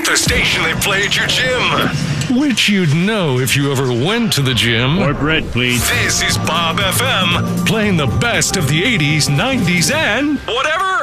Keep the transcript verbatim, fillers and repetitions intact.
The station they play at your gym. Which you'd know if you ever went to the gym. More bread, please. This is Bob F M. Playing the best of the eighties, nineties, and Whatever.